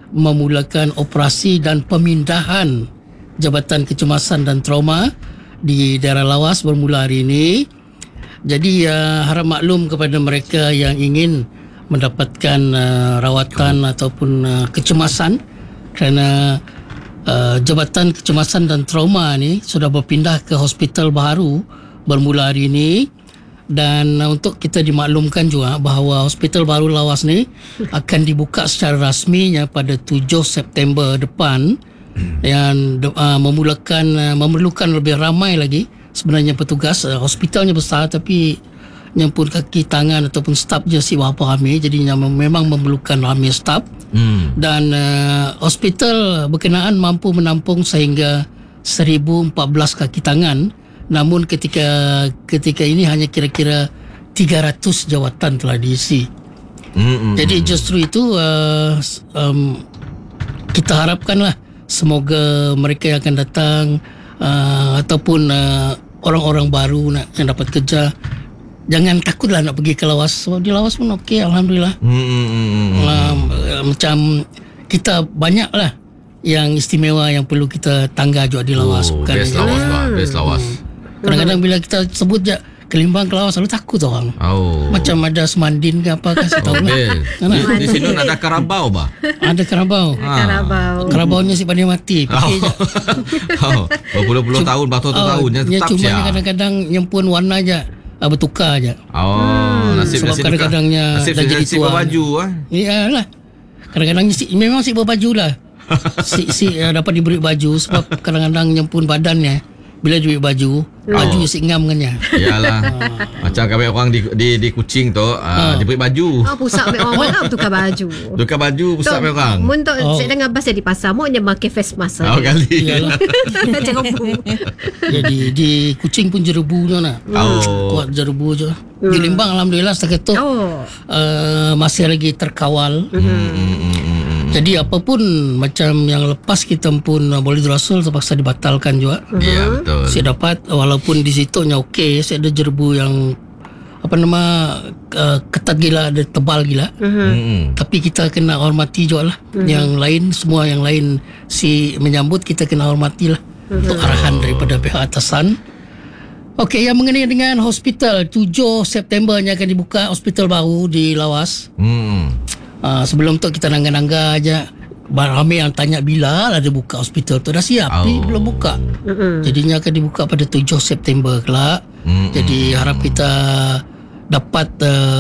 memulakan operasi dan pemindahan Jabatan Kecemasan dan Trauma di daerah Lawas bermula hari ini. Jadi harap maklum kepada mereka yang ingin mendapatkan rawatan ataupun kecemasan, kerana Jabatan Kecemasan dan Trauma ni sudah berpindah ke hospital baru bermula hari ini. Dan untuk kita dimaklumkan juga bahawa hospital baru Lawas ni akan dibuka secara rasminya pada 7 September depan, yang memerlukan lebih ramai lagi sebenarnya petugas. Hospitalnya besar tapi yang pun kaki tangan ataupun staf je si berapa ramai, jadinya memang memerlukan ramai staf. Dan hospital berkenaan mampu menampung sehingga 1014 kaki tangan. Namun ketika ini hanya kira-kira 300 jawatan telah diisi. Jadi justru itu kita harapkanlah semoga mereka yang akan datang ataupun orang-orang baru yang dapat kerja, jangan takutlah nak pergi ke Lawas. Sebab di Lawas pun okey, alhamdulillah. Macam kita banyaklah yang istimewa yang perlu kita tangga juga di Lawas. Bukan best Lawas, best Lawas. Kadang-kadang bila kita sebut je Kelimbang ke Lawas, selalu takut orang. Macam ada semandin ke apa, kasih tahu lah. Di sini ada Karabau bah. Ada Karabau. Karabaunya si pandai mati. Berpuluh-puluh tahun, bertahun-tahun tahun tetap cuma kadang-kadang nyempun warna je, bertukar je. Nasib kadang-kadangnya dah jadi tua. Berbaju Iyalah. Kadang-kadang memang si berbaju lah. si dapat diberi baju sebab kadang-kadang nyempun badannya. Bila diberi baju si ngam dengannya. Iyalah. Macam kami orang di Kuching tu, diberi baju. Pusat ambil orang mana tukar baju. Tukar baju pusat ambil orang. Untuk saya dengar bas di pasar mau dia pakai face mask. Kali. Iyalah. Jadi di Kuching pun jerebu tu nak. Kuat jerebu je. Di Limbang alhamdulillah setakat tu masih lagi terkawal. Jadi apapun macam yang lepas kita pun boleh Rasul terpaksa dibatalkan juga. Ya, betul. Saya dapat walaupun di situnya okey, saya ada jerebu yang ketat gila, ada tebal gila. Tapi kita kena hormati juga lah. Yang lain, semua yang lain si menyambut kita kena hormati lah. Untuk arahan daripada pihak atasan. Okey, yang mengenai dengan hospital 7 Septembernya akan dibuka hospital baru di Lawas. Sebelum tu kita nangga-nangga aja. Ramai yang tanya bila lah dia buka hospital tu. Dah siap tapi belum buka. Jadinya akan dibuka pada 7 September kelak. Jadi harap kita dapat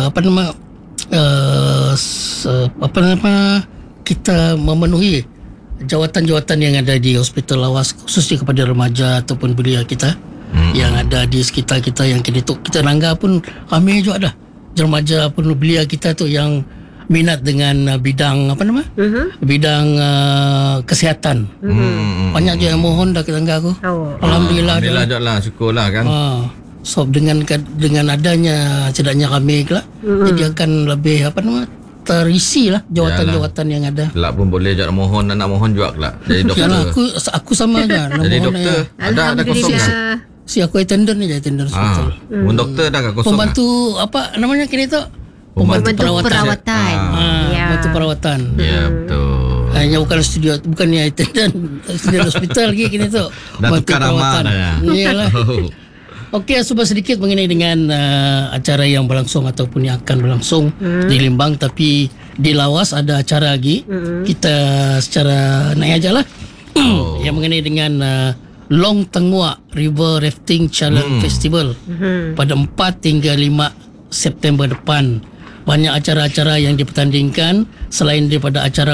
kita memenuhi jawatan-jawatan yang ada di hospital Lawas, khususnya kepada remaja ataupun belia kita yang ada di sekitar kita. Yang kita nangga pun ramai juga dah remaja pun belia kita tu yang minat dengan bidang bidang kesihatan. Banyak je yang mohon dah ketangga aku. Alhamdulillah lah, syukurlah kan. So dengan adanya cedaknya kami kelak, jadi akan lebih terisi lah jawatan-jawatan yang ada. Kelak pun boleh nak mohon juga kelak jadi doktor. Aku sama je. Jadi doktor ada kosong kan? Si aku attendant hospital. Doktor dah kat kosong. Pembantu kini tu? Pembantu perawatan. Pembantu perawatan. Ya, betul. Hanya bukan studio, bukannya attendant studio hospital kini tu. Dah tukar nama dah. Iyalah. Okey, cuba sedikit mengenai dengan acara yang berlangsung ataupun yang akan berlangsung di Limbang, tapi di Lawas ada acara lagi. Kita secara naik aja lah. Yang mengenai dengan Long Tenguak River Rafting Challenge Festival pada 4 hingga 5 September depan. Banyak acara-acara yang dipertandingkan selain daripada acara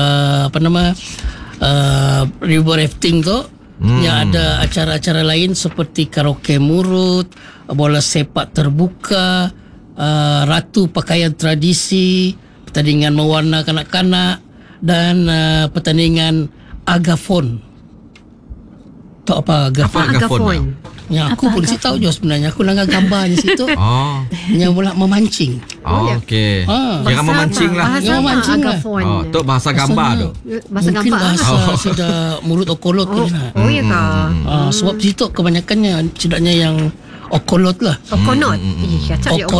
river rafting tu. Yang ada acara-acara lain seperti karaoke murut, bola sepak terbuka, ratu pakaian tradisi, pertandingan mewarna kanak-kanak dan pertandingan agafon. Tak apa agafon? Ya, aku pun si tahu je sebenarnya. Aku langgar gambar di situ. Yang mula memancing. Okey. Jangan memancing lah. Jangan memancing lah. Tu bahasa gambar tu. Mungkin bahasa sudah mulut okolot tu. Ya kah? Sebab situ kebanyakannya cedaknya yang okolot lah. Okolot.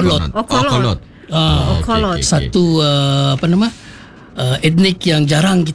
Okolot. Satu etnik yang jarang